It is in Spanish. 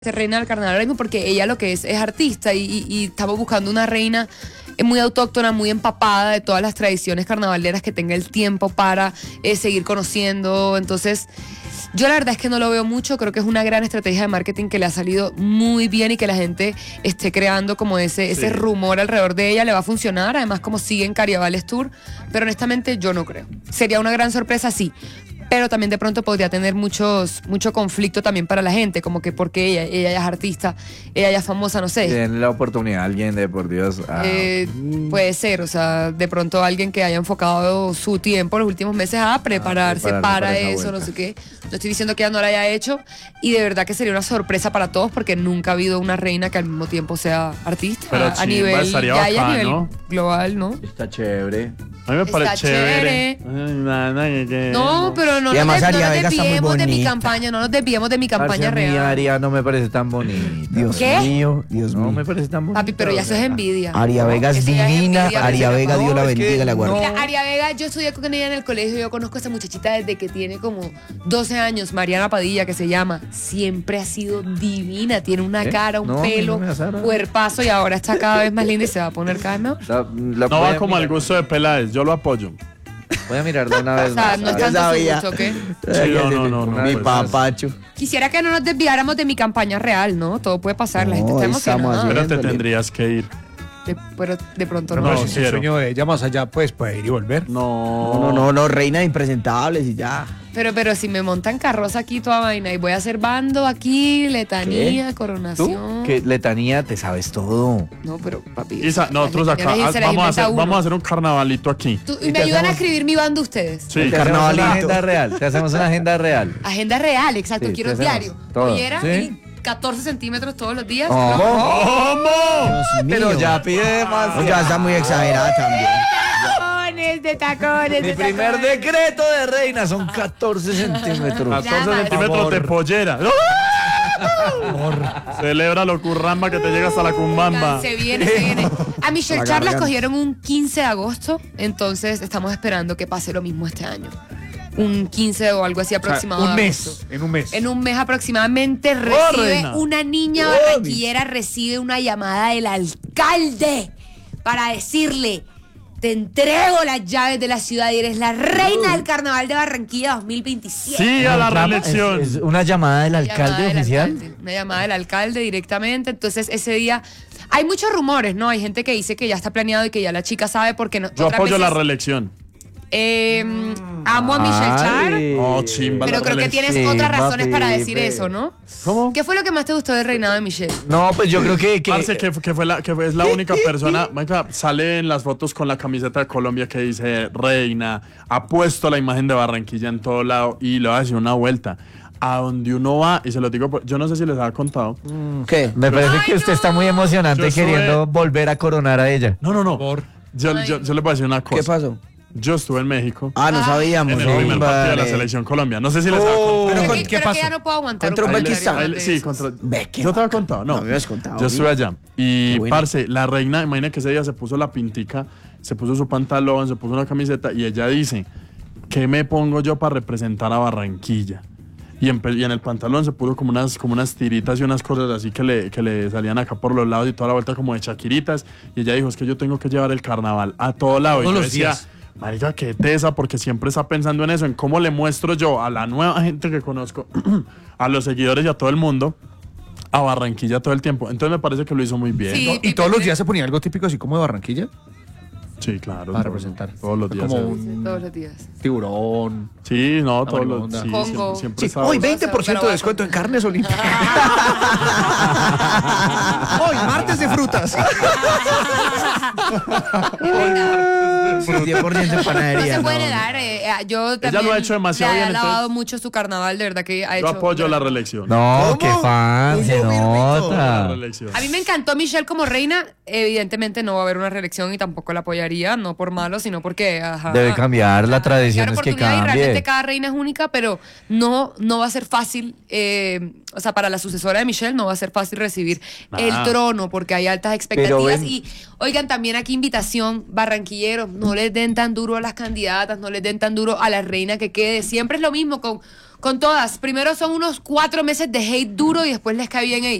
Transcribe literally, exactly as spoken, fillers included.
reina del carnaval ahora mismo porque ella lo que es es artista y, y, y estamos buscando una reina muy autóctona, muy empapada de todas las tradiciones carnavaleras, que tenga el tiempo para eh, seguir conociendo. Entonces yo la verdad es que no lo veo mucho. Creo que es una gran estrategia de marketing que le ha salido muy bien y que la gente esté creando como ese, sí. ese rumor alrededor de ella. Le va a funcionar, además como sigue en Carnavales Tour, pero honestamente yo no creo. Sería una gran sorpresa, sí, pero también de pronto podría tener muchos mucho conflicto también para la gente, como que porque ella, ella ya es artista, ella ya es famosa, no sé. Tiene la oportunidad alguien de, por Dios. Ah. Eh, puede ser, o sea, de pronto alguien que haya enfocado su tiempo los últimos meses a prepararse, ah, prepararse para, para eso, vuelta. No sé qué. No estoy diciendo que ella no lo haya hecho, y de verdad que sería una sorpresa para todos, porque nunca ha habido una reina que al mismo tiempo sea artista. Pero a, a nivel, ya bacán, a nivel ¿no? global, ¿no? Está chévere. A mí me parece chévere. chévere. No, pero no, y además, nos, de, Aria no Vega nos desviemos de mi bonita. campaña, no nos desviemos de mi campaña Parce, real. Mi Aria no me parece tan bonita. Dios ¿Qué? mío, Dios No mío. me parece tan bonita. Papi, pero ya eso es envidia. Aria Vega es Eso ya es divina, envidia, Aria pero Vega, no, Dios la es bendiga que y la guarde. Mira, Aria Vega, yo estudié con ella en el colegio, yo conozco a esa muchachita desde que tiene como doce años, Mariana Padilla, que se llama. Siempre ha sido divina, tiene una ¿Eh? cara, un No, pelo, no me asara. cuerpazo, y ahora está cada vez más linda y se va a poner cada vez mejor. La, la No voy va a como mirar. al gusto de Peláez, yo lo apoyo. Voy a mirarla una vez O sea, más. no es ¿sabes? tanto su sabía. gusto, ¿qué? Sí, no, no, no, no, Mi pues, papacho. Quisiera que no nos desviáramos de mi campaña real, ¿no? Todo puede pasar, la gente No, está ahí estamos emocionada. haciendo- Pero te Viéndole. tendrías que ir. De, pero de pronto No, no. no, Pero si es el quiero. sueño de ella más allá, pues puede ir y volver. No. No, no, no, no, reina de impresentables y ya. Pero, pero si me montan carroza aquí toda vaina y voy a hacer bando aquí, letanía, ¿Tú? coronación. Que letanía te sabes todo. No, pero papi. Isa, las nosotros acá letanía se las vamos a, inventa hacer, uno. vamos a hacer un carnavalito aquí. Tú- ¿Y ¿Y me qué ayudan a hacemos? escribir mi bando ustedes? Sí. Te hacemos carnavalito. una agenda real. Te hacemos una agenda real. Agenda real, exacto. Sí, Quiero ¿qué hacemos? diario. Todo. Pollera ¿Sí? y catorce centímetros todos los días. ¿Cómo? Dios mío. Pero ya pide más. Oiga, está muy exagerada también. Tacones, de tacones, Mi de primer tacones. decreto de reina son catorce centímetros. catorce Nada, centímetros favor. de pollera. Celebra lo curramba que te llega hasta la cumbamba. Se viene, se viene. A Michelle La Charlas garganta. cogieron un quince de agosto, entonces estamos esperando que pase lo mismo este año. Un quince o algo así O sea, aproximado. un de mes, agosto. en un mes. En un mes aproximadamente recibe reina. una niña barranquillera, recibe una llamada del alcalde para decirle: te entrego las llaves de la ciudad y eres la reina del Carnaval de Barranquilla dos mil veintisiete. Sí, a la Llama- reelección. Es, es una llamada del Una alcalde llamada del oficial. alcalde, una llamada del alcalde directamente. Entonces ese día hay muchos rumores, ¿no? Hay gente que dice que ya está planeado y que ya la chica sabe porque no. Yo otras apoyo la veces, reelección. eh, amo a Michelle Char, Ay. Oh, chimba la pero creo que reelección. tienes Sí, otras razones para papi, decir ve. eso, ¿no? ¿Cómo? ¿Qué fue lo que más te gustó del reinado de Michelle? No, pues yo creo que. que Parce, que, que fue la, que es la única persona, marica, sale en las fotos con la camiseta de Colombia que dice reina, ha puesto la imagen de Barranquilla en todo lado y le va a decir una vuelta. A donde uno va, y se lo digo, por- yo no sé si les había contado. ¿Qué? me parece Ay, que usted no. está muy emocionante Yo estuve- queriendo volver a coronar a ella. No, no, no. Por- Yo, Ay, yo, no. yo les voy a decir una cosa. ¿Qué pasó? Yo estuve en México Ah, no Ah. sabíamos. en el primer hombre. partido de la selección Colombia. No sé si les había Oh. contado. Pero Creo con- que- ¿qué creo que pasó? ya no puedo aguantar Contra un Uzbekistán. comentario Ahí- de sí, esos. contra. Ve, qué Yo te había va. contado, no. No me habías contado, Yo estuve bien. allá. Y, Qué bueno. parce, la reina, imagina que ese día se puso la pintica, se puso su pantalón, se puso una camiseta y ella dice: ¿qué me pongo yo para representar a Barranquilla? Y en, pe- y en el pantalón se puso como unas, como unas tiritas y unas cosas así que le, que le salían acá por los lados y toda la vuelta como de chaquiritas. Y ella dijo: es que yo tengo que llevar el carnaval a todo lado. Todos y yo los decía, días. marica, qué tesa, porque siempre está pensando en eso, en cómo le muestro yo a la nueva gente que conozco, a los seguidores y a todo el mundo, a Barranquilla todo el tiempo. Entonces me parece que lo hizo muy bien. Sí. ¿no? ¿Y todos los días se ponía algo típico así como de Barranquilla? Sí, claro. Para todo- representar. Todos los días. Como se- un Todos los días. tiburón. Sí, no, todos los marimonda. sí, Congo. siempre, siempre Sí, estaba- hoy veinte por ciento de descuento en carnes olímpicas. Hoy, martes de frutas. diez por ciento de No panadería. se puede no. dar. eh, eh, yo también lo ha hecho demasiado le bien, ha lavado entonces- mucho su carnaval, de verdad que ha Yo hecho. apoyo la reelección. No, ¿Cómo? qué fan, se ¿Cómo, La nota. reelección. A mí me encantó Michelle como reina. Evidentemente no va a haber una reelección y tampoco la apoyaría, no por malo, sino porque ajá, Debe cambiar, la tradición Dar es que oportunidad y realmente cambie. cada reina es única, pero no, no va a ser fácil, eh, o sea, para la sucesora de Michelle no va a ser fácil recibir el Ah. trono porque hay altas expectativas. ven- Y oigan, también aquí invitación, barranquilleros, no les den tan duro a las candidatas, no les den tan duro a la reina que quede. Siempre es lo mismo con, con todas. Primero son unos cuatro meses de hate duro y después les cae bien ahí.